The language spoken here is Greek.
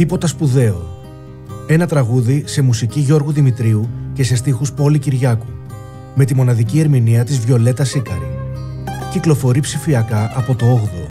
Τίποτα σπουδαίο. Ένα τραγούδι σε μουσική Γιώργου Δημητρίου και σε στίχους Πόλη Κυριάκου, με τη μοναδική ερμηνεία της Βιολέτα Σίκαρη. Κυκλοφορεί ψηφιακά από το 8ο.